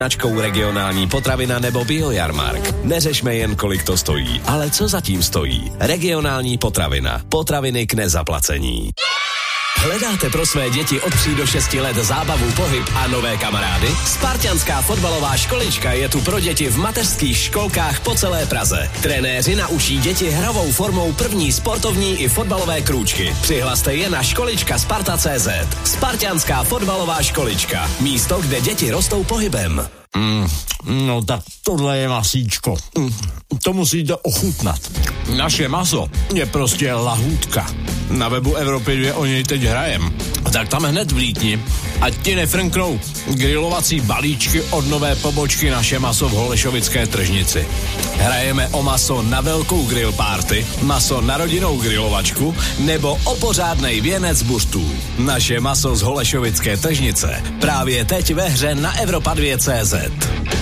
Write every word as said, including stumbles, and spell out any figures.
značkou Regionální potravina nebo Biojarmark. Neřešme jen, kolik to stojí, ale co zatím stojí. Regionální potravina. Potraviny k nezaplacení. Hledáte pro své děti od tří do šesti let zábavu, pohyb a nové kamarády? Spartanská fotbalová školička je tu pro děti v mateřských školkách po celé Praze. Trenéři naučí děti hravou formou první sportovní i fotbalové krůčky. Přihlaste je na školička sparta tečka cé zet. Spartanská fotbalová školička. Místo, kde děti rostou pohybem. Mm, no tak tohle je masíčko. Mm, to musíte ochutnat. Naše maso je prostě lahůdka. Na webu Evropy dvě o něj teď hrajem. Tak tam hned vlítni, ať ti nefrnknou grilovací balíčky od nové pobočky Naše maso v Holešovické tržnici. Hrajeme o maso na velkou grill party, maso na rodinnou grilovačku nebo o pořádnej věnec buřtů. Naše maso z Holešovické tržnice právě teď ve hře na Evropa dvě tečka cé zet.